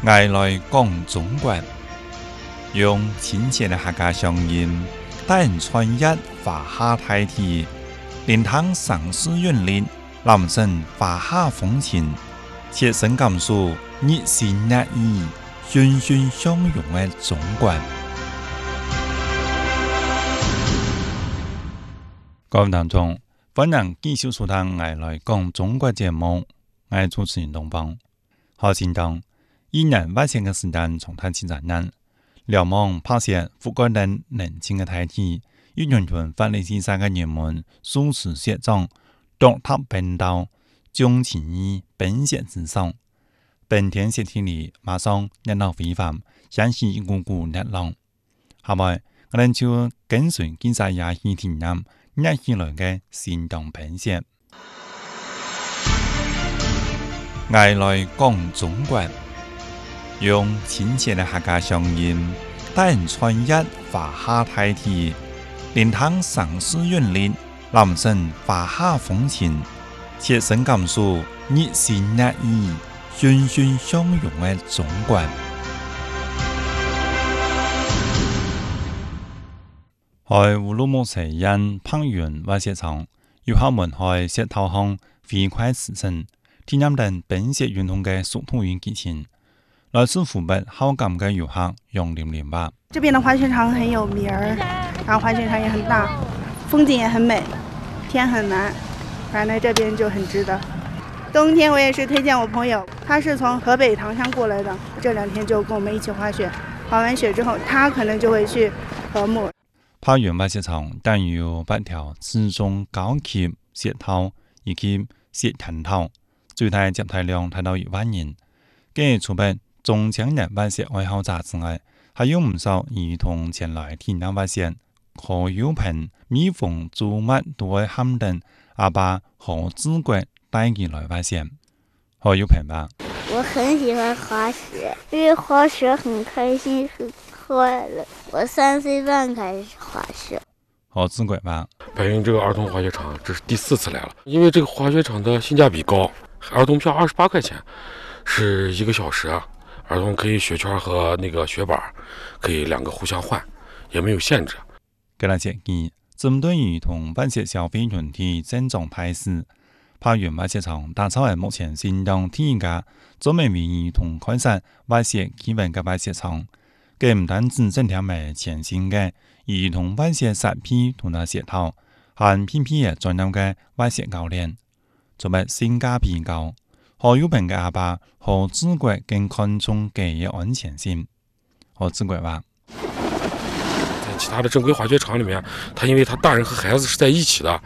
爱来讲中国，用亲切的客家乡音，带人穿越华夏大地，聆听城市韵律，人生华夏风情，切身感受热情热意、欣欣向荣的中国。各位听众，欢迎继续收听爱来讲中国节目，我是主持人东方。好心动，一年外线的时间从他起展览，流氓拍摄覆盖人冷清的大地，一群群法律系三个人们素食写状，独特奔道，将情义奔写之上。本天写体里马上热闹非凡，像是一股股热浪。下面我哋就跟随记者也去体验热起来嘅行动奔写。爱来讲中国，用亲切的客家乡音，带人穿越华夏大地，聆听城市韵律，人生华夏风情，切身感受热情热意、欣欣向荣的中国。在乌鲁木齐因攀援挖雪场，游客们在石头上飞快驰骋，体验等奔雪运动的速度与激情。来自湖北好感的游客杨玲玲吧。 这边的滑雪场很有名儿，然后滑雪场也很大，风景也很美，天很蓝，反正这边就很值得。冬天我也是推荐我朋友，他是从河北唐山过来的，这2天就跟我们一起滑雪，滑完雪之后，他可能就会去禾木。 攀援滑雪场等有8條自重高級雪套以及雪藤套，最大接待量達到1萬人。繼除了中青年滑雪愛好者之外，還有唔少兒童前來體驗滑雪。何友平、蜜蜂、朱麥都會喊等阿爸何志國帶佢來滑雪。何友平吧。 我很喜歡滑雪，因為滑雪很開心，很快樂。我3歲半開始滑雪。 何志國吧。 白云這個兒童滑雪場，這是第4次來了。因為這個滑雪場的性價比高，兒童票28塊錢，是1個小時。兒童可以雪圈和那個雪板，可以2個互相換，也沒有限制。 給他建議，針對兒童滑雪消費群體增長態勢，攀援滑雪場打造係目前新疆第一家專門為兒童開設滑雪體驗嘅滑雪場。佢唔單止增添埋全新嘅兒童滑雪設備同埋雪套，還偏偏係專業嘅滑雪教練，做乜性價比高。何友平嘅阿爸何志國更看重佢嘅安全性。何志國話： 在其他的正規滑雪場裡面，他因為他大人和孩子是在一起的，